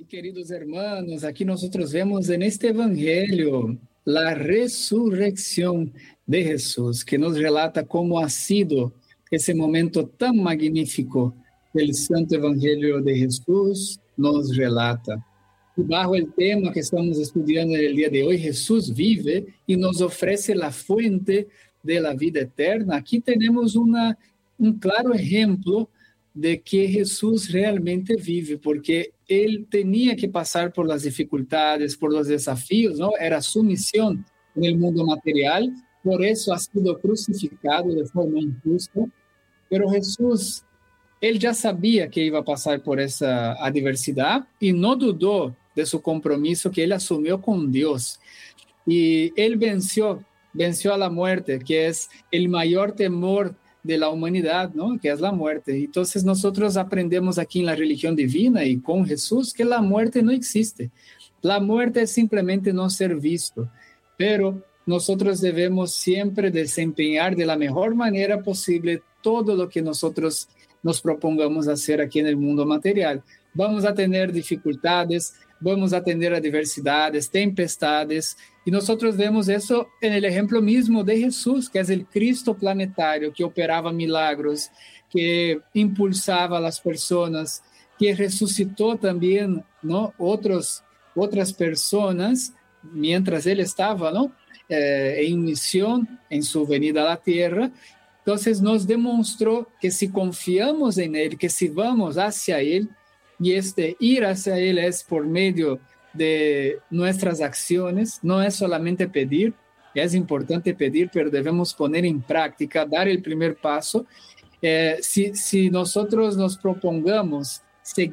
queridos hermanos, aquí nosotros vemos en este evangelio la resurrección de Jesús, que nos relata cómo ha sido ese momento tan magnífico que el Santo Evangelio de Jesús nos relata. Y bajo el tema que estamos estudiando el día de hoy, Jesús vive y nos ofrece la fuente de la vida eterna. Aquí tenemos un claro ejemplo de que Jesús realmente vive, porque él tenía que pasar por las dificultades, por los desafíos, ¿no? Era su misión en el mundo material, por eso ha sido crucificado de forma injusta, pero Jesús, él ya sabía que iba a pasar por esa adversidad y no dudó de su compromiso que él asumió con Dios. Y él venció a la muerte, que es el mayor temor de la humanidad, ¿no? Que es la muerte. Entonces nosotros aprendemos aquí en la religión divina y con Jesús que la muerte no existe. La muerte es simplemente no ser visto, pero nosotros debemos siempre desempeñar de la mejor manera posible todo lo que nosotros nos propongamos hacer aquí en el mundo material. Vamos a tener dificultades, vamos a tener adversidades, tempestades, y nosotros vemos eso en el ejemplo mismo de Jesús, que es el Cristo planetario, que operaba milagros, que impulsaba a las personas, que resucitó también, ¿no? Otras personas, mientras él estaba, ¿no? En misión, en su venida a la tierra. Entonces nos demostró que si confiamos en él, que si vamos hacia él, y este ir hacia él es por medio de nuestras acciones, no es solamente pedir, es importante pedir, pero debemos poner en práctica, dar el primer paso. Si nosotros nos propongamos seguir